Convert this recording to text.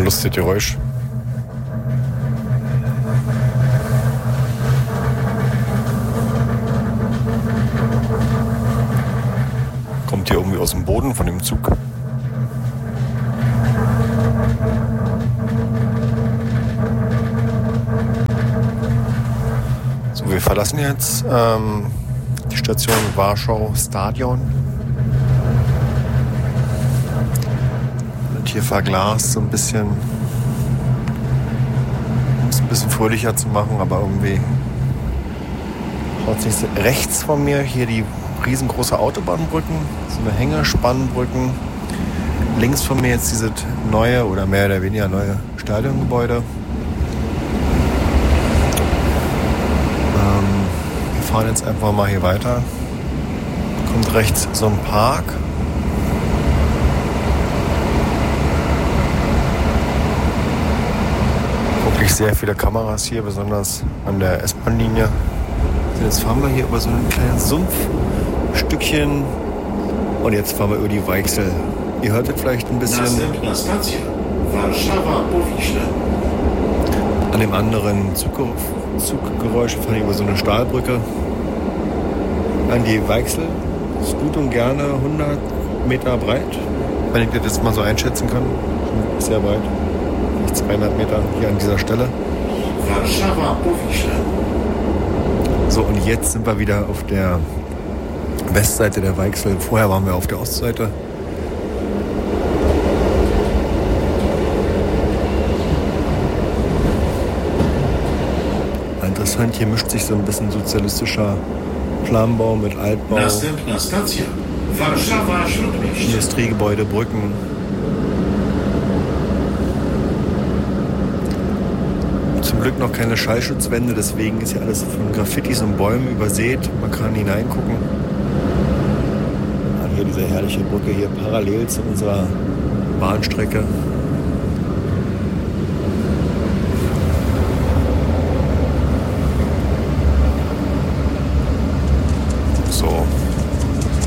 ein lustiges Geräusch. Kommt hier irgendwie aus dem Boden von dem Zug. So, wir verlassen jetzt die Station Warschau Stadion. Und hier verglast so ein bisschen, um es ein bisschen fröhlicher zu machen, aber irgendwie haut sich rechts von mir hier die riesengroße Autobahnbrücken, so eine Hängespannbrücken. Links von mir jetzt dieses neue oder mehr oder weniger neue Stadiongebäude. Wir fahren jetzt einfach mal hier weiter. Kommt rechts so ein Park. Wirklich sehr viele Kameras hier, besonders an der S-Bahn-Linie. Jetzt fahren wir hier über so ein kleines Sumpfstückchen und jetzt fahren wir über die Weichsel. Ihr hörtet vielleicht ein bisschen an dem anderen Zuggeräusch, fahren wir über so eine Stahlbrücke an die Weichsel. Ist gut und gerne 100 Meter breit, wenn ich das jetzt mal so einschätzen kann. Sehr weit, 200 Meter hier an dieser Stelle. So, und jetzt sind wir wieder auf der Westseite der Weichsel. Vorher waren wir auf der Ostseite. Interessant, hier mischt sich so ein bisschen sozialistischer Planbau mit Altbau, Industriegebäude, Brücken. Zum Glück noch keine Schallschutzwände, deswegen ist ja alles von Graffitis und Bäumen übersät. Man kann hineingucken. Hier diese herrliche Brücke hier parallel zu unserer Bahnstrecke.